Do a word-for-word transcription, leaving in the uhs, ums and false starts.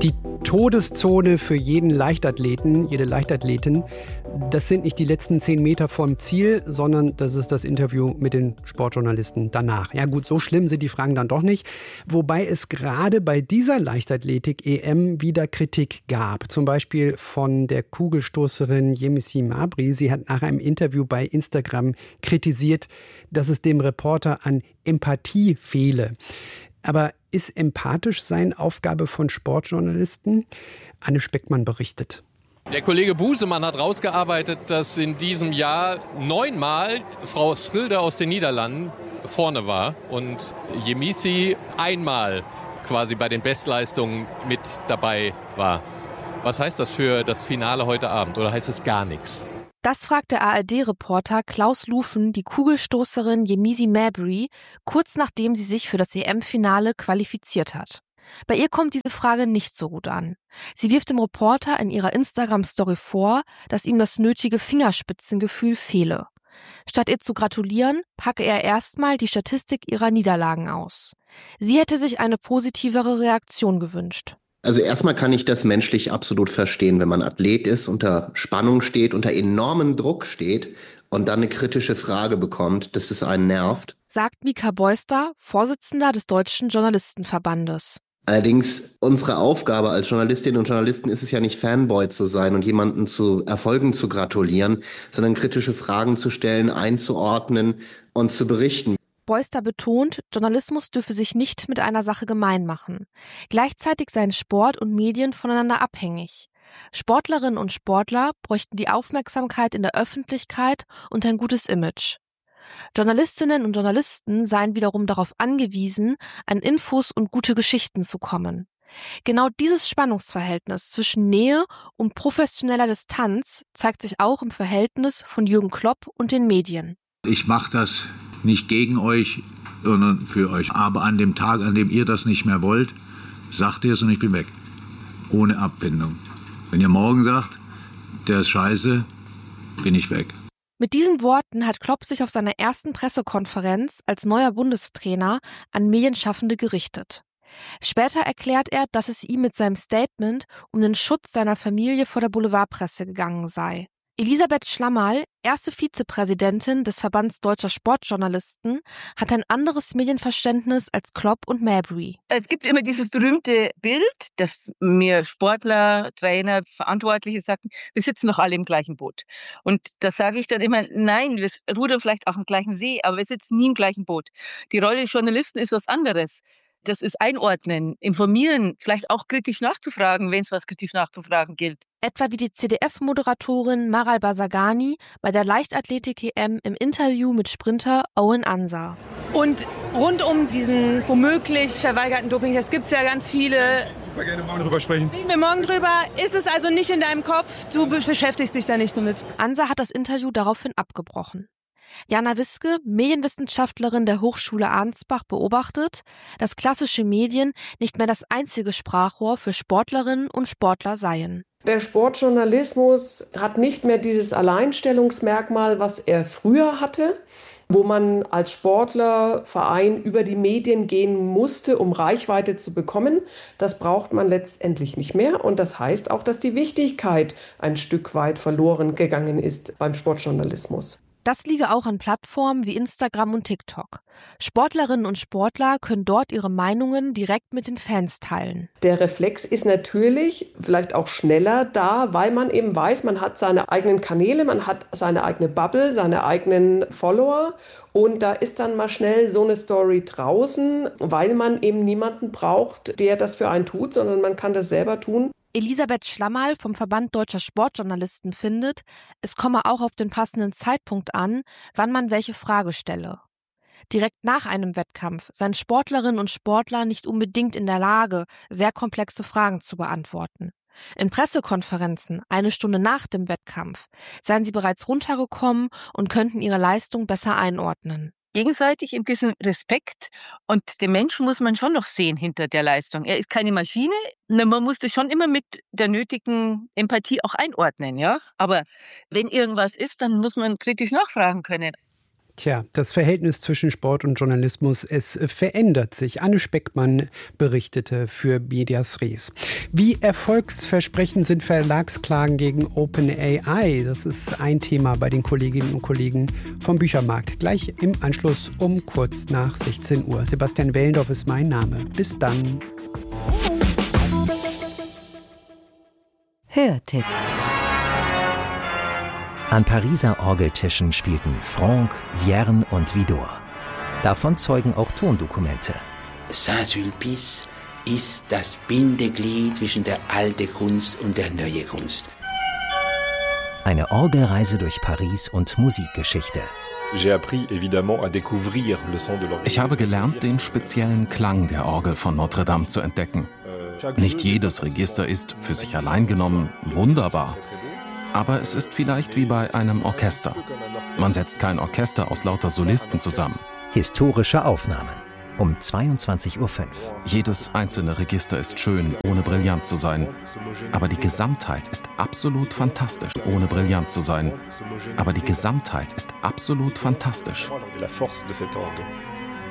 Die Todeszone für jeden Leichtathleten, jede Leichtathletin, das sind nicht die letzten zehn Meter vom Ziel, sondern das ist das Interview mit den Sportjournalisten danach. Ja gut, so schlimm sind die Fragen dann doch nicht. Wobei es gerade bei dieser Leichtathletik-E M wieder Kritik gab. Zum Beispiel von der Kugelstoßerin Yemisi Mabry. Sie hat nach einem Interview bei Instagram kritisiert, dass es dem Reporter an Empathie fehle. Aber ist empathisch sein Aufgabe von Sportjournalisten? Anne Speckmann berichtet. Der Kollege Busemann hat rausgearbeitet, dass in diesem Jahr neunmal Frau Schrilder aus den Niederlanden vorne war und Yemisi einmal quasi bei den Bestleistungen mit dabei war. Was heißt das für das Finale heute Abend oder heißt es gar nichts? Das fragt der A R D-Reporter Klaus Lufen die Kugelstoßerin Yemisi Mabry, kurz nachdem sie sich für das E M-Finale qualifiziert hat. Bei ihr kommt diese Frage nicht so gut an. Sie wirft dem Reporter in ihrer Instagram-Story vor, dass ihm das nötige Fingerspitzengefühl fehle. Statt ihr zu gratulieren, packe er erstmal die Statistik ihrer Niederlagen aus. Sie hätte sich eine positivere Reaktion gewünscht. Also erstmal kann ich das menschlich absolut verstehen, wenn man Athlet ist, unter Spannung steht, unter enormem Druck steht und dann eine kritische Frage bekommt, dass es einen nervt. Sagt Mika Beuster, Vorsitzender des Deutschen Journalistenverbandes. Allerdings, unsere Aufgabe als Journalistinnen und Journalisten ist es ja nicht, Fanboy zu sein und jemanden zu Erfolgen zu gratulieren, sondern kritische Fragen zu stellen, einzuordnen und zu berichten. Beuster betont, Journalismus dürfe sich nicht mit einer Sache gemein machen. Gleichzeitig seien Sport und Medien voneinander abhängig. Sportlerinnen und Sportler bräuchten die Aufmerksamkeit in der Öffentlichkeit und ein gutes Image. Journalistinnen und Journalisten seien wiederum darauf angewiesen, an Infos und gute Geschichten zu kommen. Genau dieses Spannungsverhältnis zwischen Nähe und professioneller Distanz zeigt sich auch im Verhältnis von Jürgen Klopp und den Medien. Ich mache das nicht gegen euch, sondern für euch. Aber an dem Tag, an dem ihr das nicht mehr wollt, sagt ihr es und ich bin weg. Ohne Abfindung. Wenn ihr morgen sagt, der ist scheiße, bin ich weg. Mit diesen Worten hat Klopp sich auf seiner ersten Pressekonferenz als neuer Bundestrainer an Medienschaffende gerichtet. Später erklärt er, dass es ihm mit seinem Statement um den Schutz seiner Familie vor der Boulevardpresse gegangen sei. Elisabeth Schlammerl, erste Vizepräsidentin des Verbands Deutscher Sportjournalisten, hat ein anderes Medienverständnis als Klopp und Mabry. Es gibt immer dieses berühmte Bild, dass mir Sportler, Trainer, Verantwortliche sagen, wir sitzen doch alle im gleichen Boot. Und da sage ich dann immer, nein, wir rudern vielleicht auch im gleichen See, aber wir sitzen nie im gleichen Boot. Die Rolle des Journalisten ist was anderes. Das ist einordnen, informieren, vielleicht auch kritisch nachzufragen, wenn es was kritisch nachzufragen gilt. Etwa wie die Z D F-Moderatorin Maral Bazagani bei der Leichtathletik-E M im Interview mit Sprinter Owen Ansah. Und rund um diesen womöglich verweigerten Dopingtest gibt es ja ganz viele. Super gerne morgen drüber sprechen. Reden wir morgen drüber. Ist es also nicht in deinem Kopf? Du beschäftigst dich da nicht damit. Ansah hat das Interview daraufhin abgebrochen. Jana Wiske, Medienwissenschaftlerin der Hochschule Ansbach, beobachtet, dass klassische Medien nicht mehr das einzige Sprachrohr für Sportlerinnen und Sportler seien. Der Sportjournalismus hat nicht mehr dieses Alleinstellungsmerkmal, was er früher hatte, wo man als Sportler, Verein über die Medien gehen musste, um Reichweite zu bekommen. Das braucht man letztendlich nicht mehr. Und das heißt auch, dass die Wichtigkeit ein Stück weit verloren gegangen ist beim Sportjournalismus. Das liege auch an Plattformen wie Instagram und TikTok. Sportlerinnen und Sportler können dort ihre Meinungen direkt mit den Fans teilen. Der Reflex ist natürlich vielleicht auch schneller da, weil man eben weiß, man hat seine eigenen Kanäle, man hat seine eigene Bubble, seine eigenen Follower. Und da ist dann mal schnell so eine Story draußen, weil man eben niemanden braucht, der das für einen tut, sondern man kann das selber tun. Elisabeth Schlammerl vom Verband Deutscher Sportjournalisten findet, es komme auch auf den passenden Zeitpunkt an, wann man welche Frage stelle. Direkt nach einem Wettkampf seien Sportlerinnen und Sportler nicht unbedingt in der Lage, sehr komplexe Fragen zu beantworten. In Pressekonferenzen, eine Stunde nach dem Wettkampf, seien sie bereits runtergekommen und könnten ihre Leistung besser einordnen. Gegenseitig ein bisschen Respekt und den Menschen muss man schon noch sehen hinter der Leistung. Er ist keine Maschine, man muss das schon immer mit der nötigen Empathie auch einordnen, ja. Aber wenn irgendwas ist, dann muss man kritisch nachfragen können. Tja, das Verhältnis zwischen Sport und Journalismus, es verändert sich. Anne Speckmann berichtete für Medias Res. Wie erfolgsversprechend sind Verlagsklagen gegen OpenAI? Das ist ein Thema bei den Kolleginnen und Kollegen vom Büchermarkt. Gleich im Anschluss um kurz nach sechzehn Uhr. Sebastian Wellendorf ist mein Name. Bis dann. Hörtipp. An Pariser Orgeltischen spielten Franck, Vierne und Widor. Davon zeugen auch Tondokumente. Saint-Sulpice ist das Bindeglied zwischen der alten Kunst und der neuen Kunst. Eine Orgelreise durch Paris und Musikgeschichte. Ich habe gelernt, den speziellen Klang der Orgel von Notre Dame zu entdecken. Nicht jedes Register ist, für sich allein genommen, wunderbar. Aber es ist vielleicht wie bei einem Orchester. Man setzt kein Orchester aus lauter Solisten zusammen. Historische Aufnahmen um zweiundzwanzig Uhr fünf. Jedes einzelne Register ist schön, ohne brillant zu sein. Aber die Gesamtheit ist absolut fantastisch, ohne brillant zu sein. Aber die Gesamtheit ist absolut fantastisch. La force de cet orgue.